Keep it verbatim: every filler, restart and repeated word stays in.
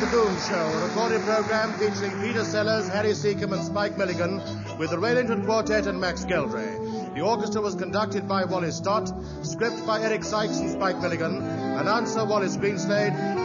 The Boom Show, a recorded program featuring Peter Sellers, Harry Seacombe, and Spike Milligan, with the Raylington Quartet and Max Geldray. The orchestra was conducted by Wally Stott, script by Eric Sykes and Spike Milligan, announcer Wallace Greenslade,